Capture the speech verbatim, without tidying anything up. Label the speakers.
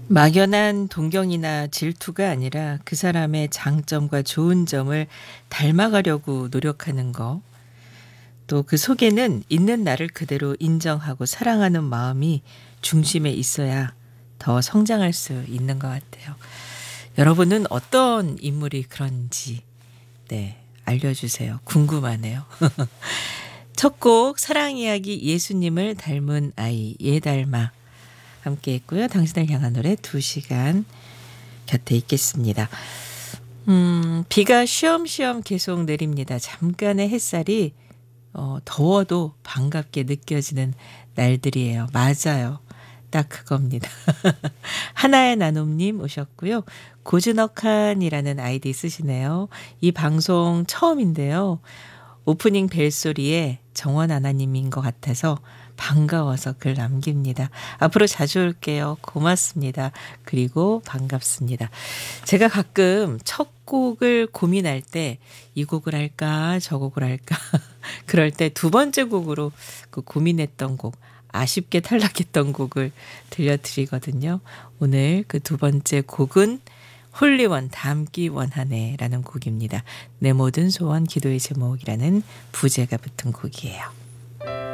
Speaker 1: 막연한 동경이나 질투가 아니라 그 사람의 장점과 좋은 점을 닮아가려고 노력하는 거. 또 그 속에는 있는 나를 그대로 인정하고 사랑하는 마음이 중심에 있어야 더 성장할 수 있는 것 같아요. 여러분은 어떤 인물이 그런지, 네, 알려주세요. 궁금하네요. 첫 곡 사랑 이야기 예수님을 닮은 아이 예달마 함께 했고요. 당신을 향한 노래 두 시간 곁에 있겠습니다. 음, 비가 쉬엄쉬엄 계속 내립니다. 잠깐의 햇살이 어, 더워도 반갑게 느껴지는 날들이에요. 맞아요. 딱 그겁니다. 하나의 나눔님 오셨고요. 고즈넉한이라는 아이디 쓰시네요. 이 방송 처음인데요. 오프닝 벨소리에 정원 하나님인 것 같아서 반가워서 글 남깁니다. 앞으로 자주 올게요. 고맙습니다. 그리고 반갑습니다. 제가 가끔 첫 곡을 고민할 때 이 곡을 할까 저 곡을 할까 그럴 때 두 번째 곡으로 그 고민했던 곡 아쉽게 탈락했던 곡을 들려드리거든요. 오늘 그 두 번째 곡은 홀리원 닮기 원하네 라는 곡입니다. 내 모든 소원 기도의 제목이라는 부제가 붙은 곡이에요.